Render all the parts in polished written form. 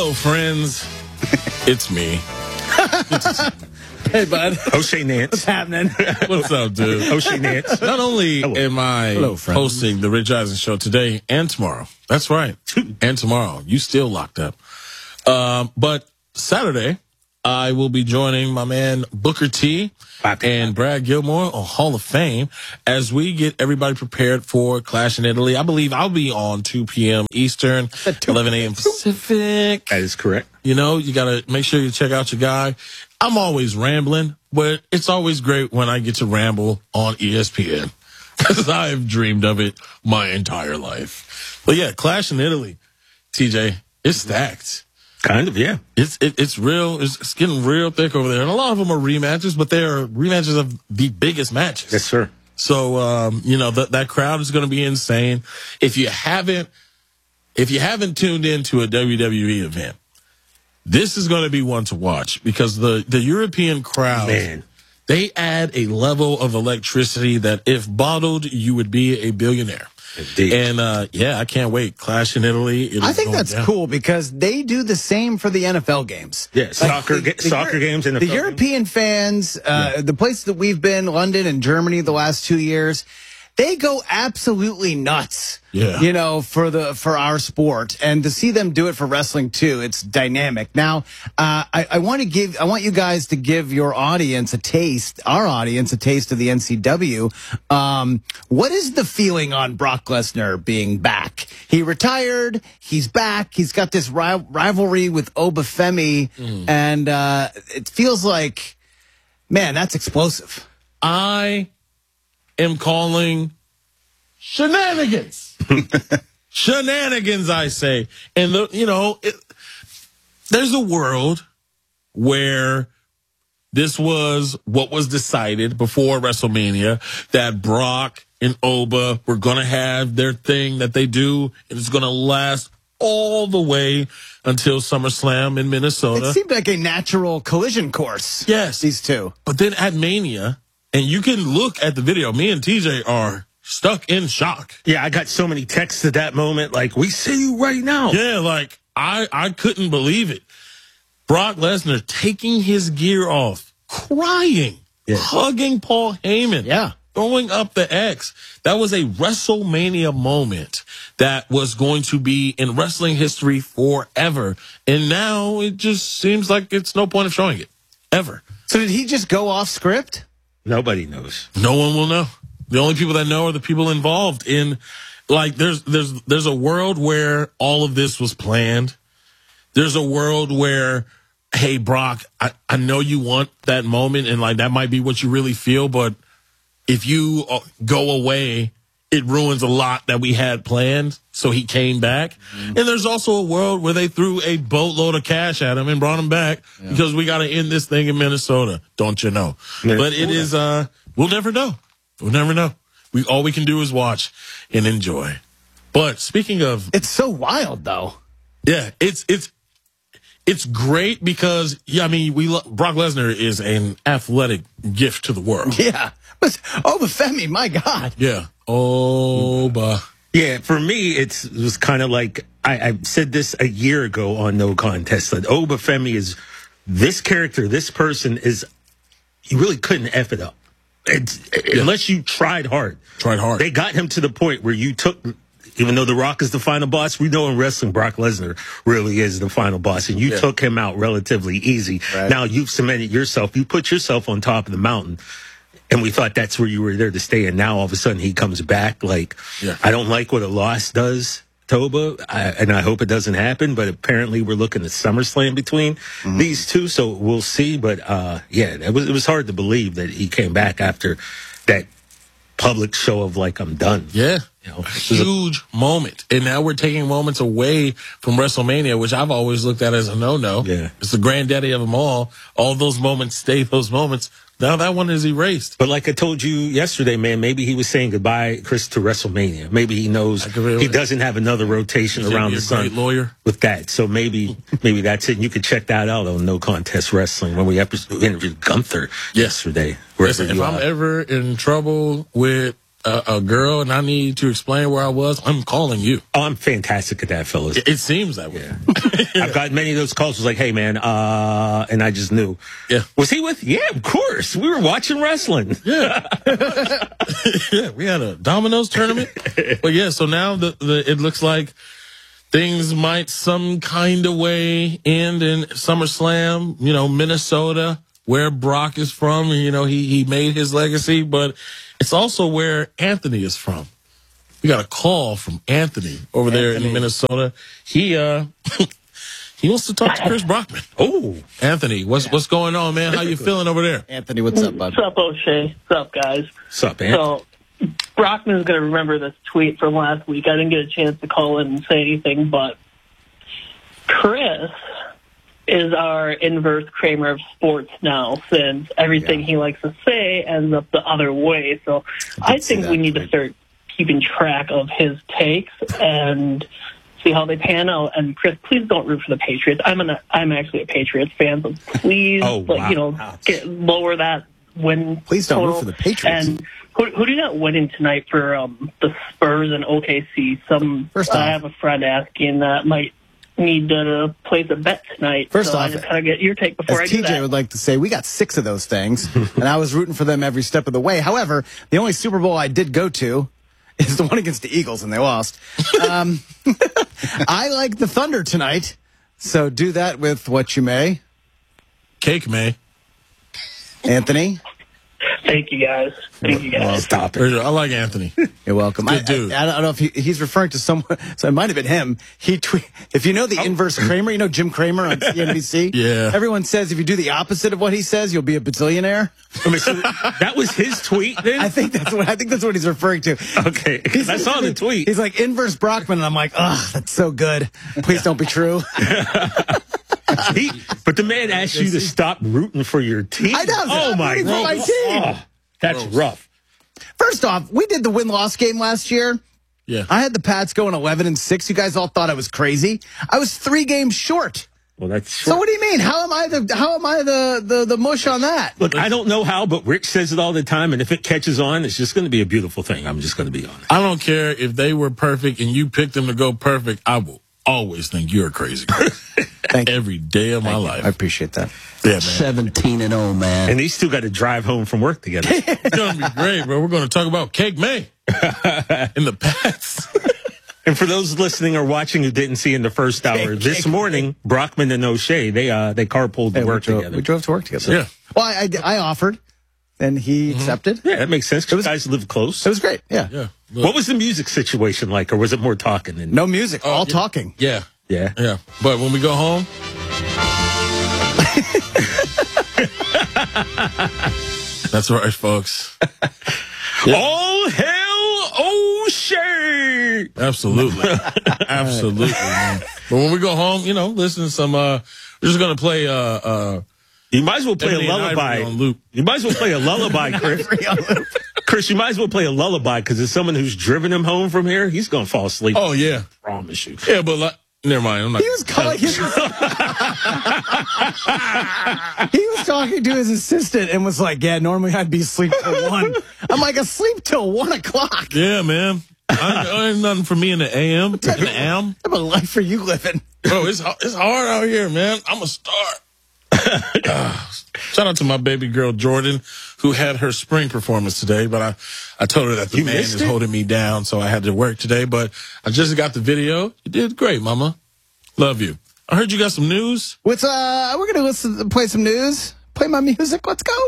Hello, friends. It's me. Hey, bud. O'Shea Nance. What's happening? What's up, dude? O'Shea Nance. Not only am I friends. hosting the Rich Eisen Show today and tomorrow. That's right. And tomorrow. You still locked up. But Saturday, I will be joining my man Booker T and Brad Gilmore on Hall of Fame as we get everybody prepared for Clash in Italy. I believe I'll be on 2 p.m. Eastern, 11 a.m. Pacific. That is correct. You know, you got to make sure you check out your guy. I'm always rambling, but it's always great when I get to ramble on ESPN because I have dreamed of it my entire life. But yeah, Clash in Italy, TJ, it's stacked. Kind of, yeah. It's real. It's getting real thick over there. And a lot of them are rematches, but they are rematches of the biggest matches. Yes, sir. So, you know, that crowd is going to be insane. If you haven't tuned into a WWE event, this is going to be one to watch because the European crowd, Man. they add a level of electricity that if bottled, you would be a billionaire. Indeed. And, yeah, I can't wait. Clash in Italy. I think that's cool because they do the same for the NFL games. Yeah, soccer games in the European fans, the places that we've been, London and Germany, the last 2 years, they go absolutely nuts. Yeah. You know, for our sport, and to see them do it for wrestling too, it's dynamic. Now, I want you guys to give your audience our audience a taste of the NCW. What is the feeling on Brock Lesnar being back? He retired, he's back, he's got this rivalry with Obafemi, and it feels like, man, that's explosive. I am calling shenanigans. Shenanigans, I say. And, there's a world where this was what was decided before WrestleMania, that Brock and Oba were going to have their thing that they do, and it's going to last all the way until SummerSlam in Minnesota. It seemed like a natural collision course. Yes. These two. But then at Mania, and you can look at the video, me and TJ are stuck in shock. Yeah, I got so many texts at that moment, like, we see you right now. Yeah, like, I couldn't believe it. Brock Lesnar taking his gear off, crying, hugging Paul Heyman, throwing up the X. That was a WrestleMania moment that was going to be in wrestling history forever. And now it just seems like it's no point of showing it, ever. So did he just go off script? Nobody knows. No one will know. The only people that know are the people involved in, like, there's a world where all of this was planned. There's a world where, hey, Brock, I know you want that moment and like that might be what you really feel, but if you go away, it ruins a lot that we had planned. So he came back. And there's also a world where they threw a boatload of cash at him and brought him back because we got to end this thing in Minnesota. Don't you know? But it is, we'll never know. We'll never know. All we can do is watch and enjoy. But speaking of, it's so wild though. Yeah, it's great because Brock Lesnar is an athletic gift to the world. Yeah, but Obafemi, my God. Yeah, Oba. Yeah, for me, it was kind of like I said this a year ago on No Contest. That Obafemi is this character, this person is, you really couldn't F it up. Unless you tried hard. They got him to the point where you took, even though The Rock is the final boss, we know in wrestling Brock Lesnar really is the final boss, and you took him out relatively easy. Right. Now you've cemented yourself. You put yourself on top of the mountain, and we thought that's where you were there to stay, and now all of a sudden he comes back. Like, I don't like what a loss does, Toba, and I hope it doesn't happen, but apparently we're looking at SummerSlam between these two, so we'll see. But it was hard to believe that he came back after that public show of like, I'm done. Yeah. Huge moment. And now we're taking moments away from WrestleMania, which I've always looked at as a no-no. Yeah. It's the granddaddy of them all. All those moments stay those moments. Now that one is erased. But like I told you yesterday, man, maybe he was saying goodbye, Chris, to WrestleMania. Maybe he knows he doesn't have another rotation around the sun with that. So maybe that's it. And you can check that out on No Contest Wrestling when we interviewed Gunther yesterday. Listen, if I'm ever in trouble with a girl and I need to explain where I was, I'm calling you. Oh, I'm fantastic at that, fellas. It seems that way. I've got many of those calls. Was like, hey, man, and I just knew. Yeah. Was he with? Yeah, of course. We were watching wrestling. Yeah. Yeah, we had a Domino's tournament. But yeah, so now it looks like things might some kind of way end in SummerSlam, Minnesota, where Brock is from. He made his legacy, but it's also where Anthony is from. We got a call from Anthony over there in Minnesota. He he wants to talk to Chris Brockman. Oh, Anthony, what's going on, man? How you feeling over there? Anthony, what's up, bud? What's up, O'Shea? What's up, guys? what's up, man? So, Brockman's going to remember this tweet from last week. I didn't get a chance to call in and say anything, but Chris is our inverse Kramer of sports now, since everything he likes to say ends up the other way. So I think we need to start keeping track of his takes and see how they pan out. And Chris, please don't root for the Patriots. I'm actually a Patriots fan, so please, lower that win. Please don't total. root for the Patriots. And who do you got winning tonight for the Spurs and OKC? First off, I have a friend asking that might need to place a bet tonight. First so off, I just kind of get your take before I as do TJ that. would like to say, we got 6 of those things, and I was rooting for them every step of the way. However, the only Super Bowl I did go to is the one against the Eagles, and they lost. I like the Thunder tonight, so do that with what you may. Cake May. Anthony? Thank you, guys. Thank you, guys. Stop it. I like Anthony. You're welcome. Good dude. I don't know if he's referring to someone, so it might have been him. If you know the inverse Kramer, Jim Kramer on CNBC? Yeah. Everyone says if you do the opposite of what he says, you'll be a bazillionaire. I mean, so that was his tweet then? I think that's what he's referring to. Okay, 'cause I saw the tweet. He's like inverse Brockman, and I'm like, that's so good. Please don't be true. But the man asked you to stop rooting for your team. I know. Oh, I'm my rooting for my God. team. Oh, that's rough. First off, we did the win-loss game last year. Yeah. I had the Pats going 11-6. You guys all thought I was crazy. I was 3 games short. Well, that's So what do you mean? How am I the mush on that? Look, I don't know how, but Rick says it all the time, and if it catches on, it's just going to be a beautiful thing. I'm just going to be honest. I don't care if they were perfect and you picked them to go perfect. I will always think you're crazy. Thank you. Every day of my life. I appreciat that. Yeah, man. 17-0, man. And these two got to drive home from work together. It's going to be great, bro. We're going to talk about Cake May in the Pats. And for those listening or watching who didn't see in the first hour, this morning, Brockman and O'Shea, they carpooled to work together. We drove to work together. Yeah. Well, I offered, and he accepted. Yeah, that makes sense. 'Cause you guys live close. It was great. Yeah. Yeah. What was the music situation like, or was it more talking? No music, all talking. Yeah. Yeah. Yeah. But when we go home, that's right, folks. All hell O'Shea! Absolutely. Absolutely, man. But when we go home, listen to some, we're just going to play, You might as well play Ebony a and lullaby. Ivory on loop. You might as well play a lullaby, Chris. Chris, you might as well play a lullaby because as someone who's driven him home from here, he's going to fall asleep. Oh, yeah. I promise you. Yeah, but never mind. I'm not. He was calling his, he was talking to his assistant and was like, yeah, normally I'd be asleep till 1. I'm like, asleep till 1 o'clock. Yeah, man. Ain't nothing for me in the AM. In the AM. What type of life are you living? Bro, it's hard out here, man. I'm a star. Shout out to my baby girl, Jordan, who had her spring performance today, but I told her that the man is holding me down, so I had to work today, but I just got the video. You did great, mama. Love you. I heard you got some news. We're going to play some news. Play my music. Let's go.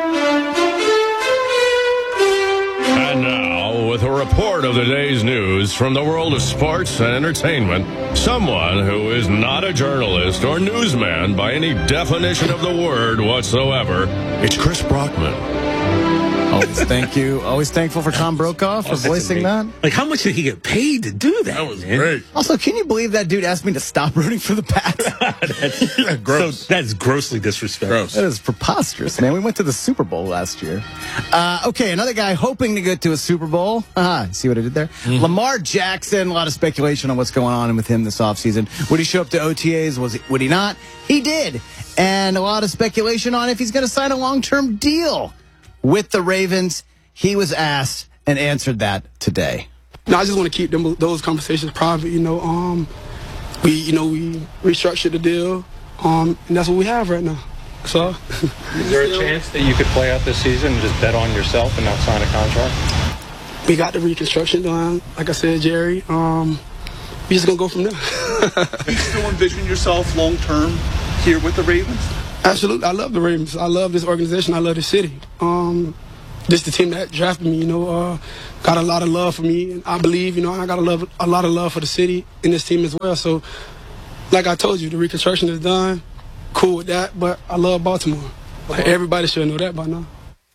And now, with a report of the day's news from the world of sports and entertainment, someone who is not a journalist or newsman by any definition of the word whatsoever, it's Chris Brockman. Always thank you. Always thankful for Tom Brokaw for voicing that. Like, how much did he get paid to do that? That was man? great. Also, can you believe that dude asked me to stop rooting for the Pats? Gross. So that's grossly disrespectful. Gross. That is preposterous, man. We went to the Super Bowl last year. Okay, another guy hoping to get to a Super Bowl. See what I did there? Lamar Jackson, a lot of speculation on what's going on with him this offseason. Would he show up to OTAs? Would he not? He did. And a lot of speculation on if he's going to sign a long-term deal with the Ravens. He was asked, and answered that today. No, I just want to keep those conversations private. We restructured the deal, and that's what we have right now. So, is there a chance that you could play out this season and just bet on yourself and not sign a contract? We got the reconstruction done, like I said, Jerry. We just gonna go from there. Do you still envision yourself long term here with the Ravens? Absolutely, I love the Ravens. I love this organization. I love this city. This the team that drafted me. Got a lot of love for me. And I believe, I got a lot of love for the city and this team as well. So, like I told you, the reconstruction is done. Cool with that, but I love Baltimore. Like, everybody should know that by now.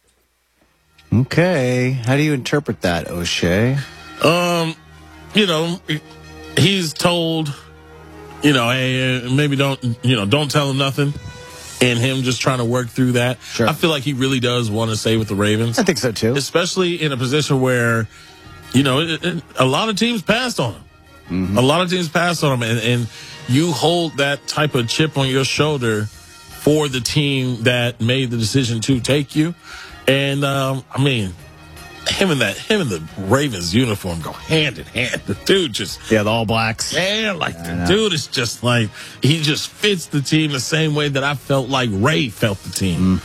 Okay, how do you interpret that, O'Shea? He's told, hey, maybe don't tell him nothing. And him just trying to work through that. Sure. I feel like he really does want to stay with the Ravens. I think so, too. Especially in a position where, a lot of teams passed on him. Mm-hmm. A lot of teams passed on him. And you hold that type of chip on your shoulder for the team that made the decision to take you. And, him and the Ravens uniform go hand in hand. The dude just... Yeah, the All Blacks. Yeah, the dude is just like... He just fits the team the same way that I felt like Ray felt the team.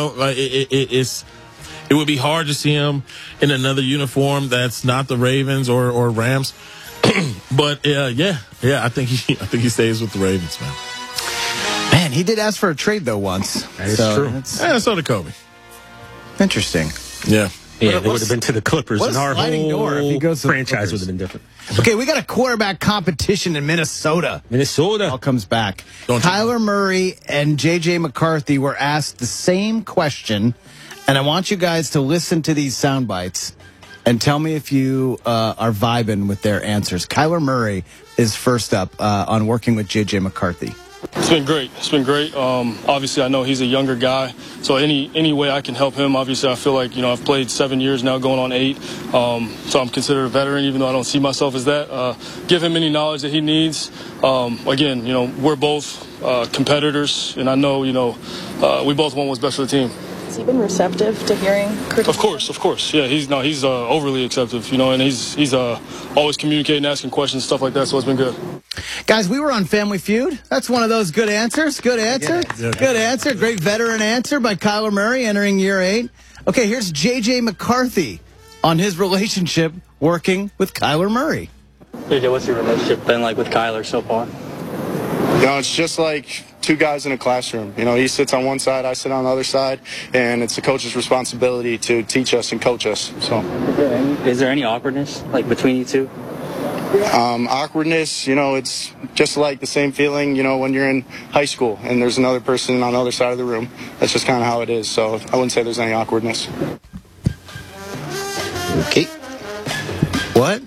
It would be hard to see him in another uniform that's not the Ravens or Rams. But, I think he stays with the Ravens, man. Man, he did ask for a trade, though, once. That is true. So did Kobe. Interesting. Yeah. Yeah, it would have been to the Clippers, and our whole franchise would have been different. Okay, we got a quarterback competition in Minnesota. All comes back. Kyler Murray and J.J. McCarthy were asked the same question, and I want you guys to listen to these sound bites and tell me if you are vibing with their answers. Kyler Murray is first up on working with J.J. McCarthy. It's been great. Obviously, I know he's a younger guy, so any way I can help him, obviously, I feel like, I've played 7 years now, going on 8, so I'm considered a veteran, even though I don't see myself as that. Give him any knowledge that he needs. Again, we're both competitors, and I know, we both want what's best for the team. Has he been receptive to hearing criticism? Of course. Yeah, he's overly acceptive, and he's always communicating, asking questions, stuff like that, so it's been good. Guys, we were on Family Feud. That's one of those good answers. Good answer. Good answer. Great veteran answer by Kyler Murray entering year 8. Okay, here's J.J. McCarthy on his relationship working with Kyler Murray. JJ, what's your relationship been like with Kyler so far? It's just like two guys in a classroom. He sits on one side, I sit on the other side, and it's the coach's responsibility to teach us and coach us. So, is there any awkwardness between you two? Awkwardness, it's just like the same feeling, when you're in high school and there's another person on the other side of the room. That's just kind of how it is. So I wouldn't say there's any awkwardness. Okay. What?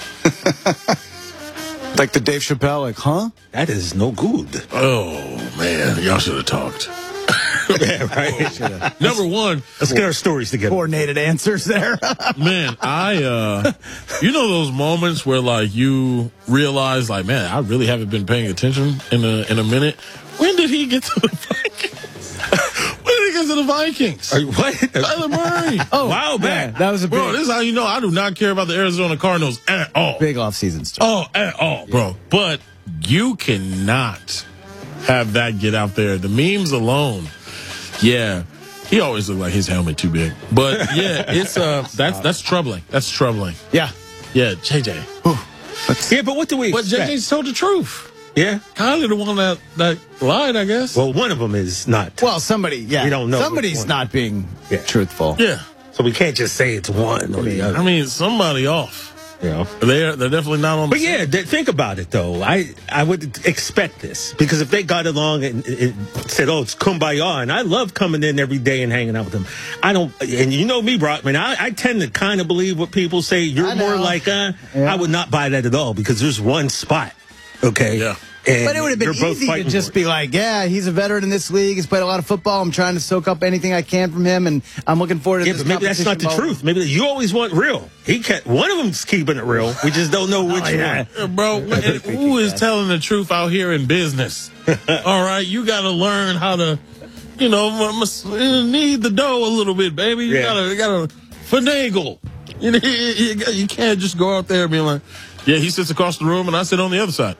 Like the Dave Chappelle, huh? That is no good. Oh, man. Y'all should have talked. Yeah, right. Number one, let's get our stories together. Coordinated answers there. Man, those moments where you realize man, I really haven't been paying attention in a minute. When did he get to the Vikings? When did he get to the Vikings? What? Kyler Murray. Oh, wow, man. Yeah, that was bro. This is how you know I do not care about the Arizona Cardinals at all. Big off-season stuff. Oh, at all, bro. But you cannot have that get out there. The memes alone. Yeah, he always looked like his helmet too big. But yeah, it's that's troubling. That's troubling. Yeah, JJ. Yeah, but what do we expect? But JJ's told the truth. Yeah, kind of the one that lied, I guess. Well, one of them is not. Well, somebody. Yeah, we don't know. Somebody's not being truthful. Yeah, so we can't just say it's one or the other. I mean, somebody off. They're definitely not on. But think about it though. I would expect this because if they got along and said, "Oh, it's kumbaya," and I love coming in every day and hanging out with them. I don't, and you know me, Brockman. I tend to kind of believe what people say. You're more like, I would not buy that at all because there's one spot. Okay. Yeah. But it would have been easy to just be like, yeah, he's a veteran in this league. He's played a lot of football. I'm trying to soak up anything I can from him, and I'm looking forward to this. But maybe that's not the truth. Maybe you always want real. One of them's keeping it real. We just don't know which one. Bro, who is telling the truth out here in business? All right, you got to learn how to, knead the dough a little bit, baby. You gotta finagle. You can't just go out there and be like, yeah, he sits across the room and I sit on the other side.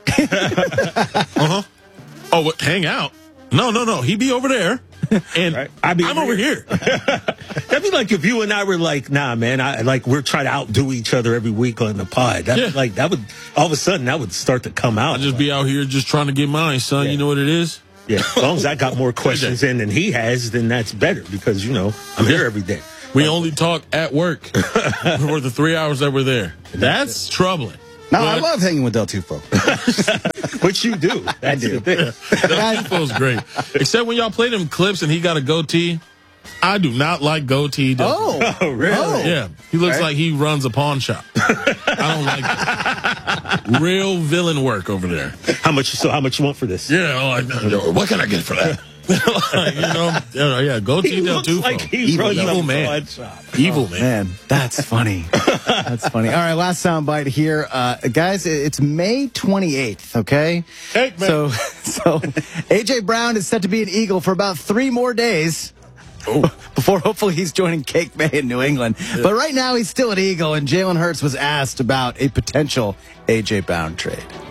Oh, what, hang out? No. He be over there. And right. I'm over here. That'd be like if you and I were like, nah, man, we're trying to outdo each other every week on the pod. That would all of a sudden that would start to come out. I'd just be out here just trying to get mine, son. Yeah. You know what it is? Yeah. As long as I got more questions in than he has, then that's better because, I'm here every day. We only talk at work for the 3 hours that we're there. That's troubling. No, I love hanging with Del Tufo. Which you do. I do. Del Tufo's great. Except when y'all play them clips and he got a goatee. I do not like goatee. Oh, really? Oh. Yeah. He looks like he runs a pawn shop. I don't like it. Real villain work over there. How much you want for this? Yeah. What can I get for that? goatee Del Tufo. Like evil man. Evil man. That's funny. That's funny. All right, last soundbite here. Guys, it's May 28th, okay? Hey, man. So A.J. Brown is set to be an Eagle for about 3 more days. Before hopefully he's joining Cake May in New England. Yeah. But right now he's still an Eagle, and Jalen Hurts was asked about a potential A.J. Brown trade.